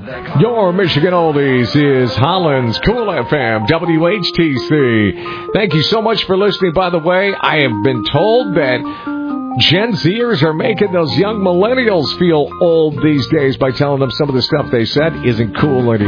Your Michigan Oldies is Holland's Cool FM, WHTC. Thank you so much for listening. By the way, I have been told that Gen Zers are making those young millennials feel old these days by telling them some of the stuff they said isn't cool anymore.